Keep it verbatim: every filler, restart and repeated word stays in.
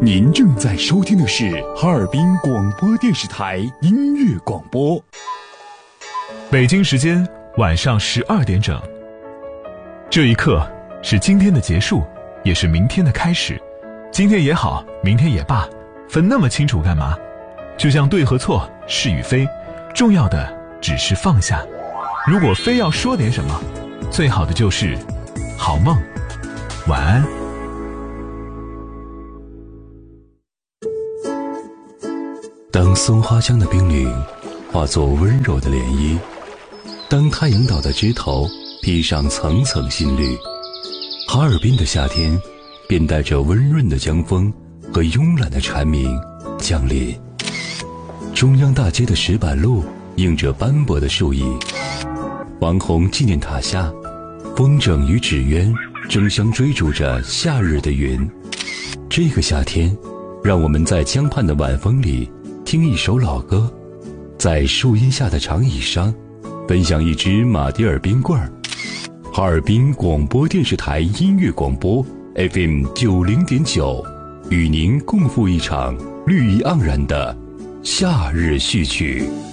您正在收听的是哈尔滨广播电视台音乐广播。 北京时间晚上十二点整。这一刻是今天的结束，也是明天的开始。今天也好，明天也罢，分那么清楚干嘛？就像对和错，是与非，重要的只是放下。如果非要说点什么，最好的就是好梦，晚安。 当松花江的冰凌化作温柔的涟漪，当太阳岛的枝头披上层层新绿，哈尔滨的夏天便带着温润的江风和慵懒的蝉鸣降临。中央大街的石板路映着斑驳的树影，王洪纪念塔下，风筝与纸鸢争相追逐着夏日的云。这个夏天，让我们在江畔的晚风里听一首老歌，在树荫下的长椅上分享一支马迭尔冰棍儿。哈尔滨广播电视台音乐广播 F M 九零点九，与您共赴一场绿意盎然的夏日序曲。